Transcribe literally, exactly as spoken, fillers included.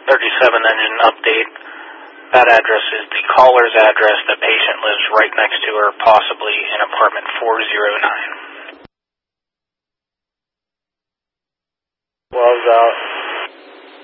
thirty-seven engine update. That address is the caller's address. The patient lives right next to her, possibly in apartment four oh nine. Wells out.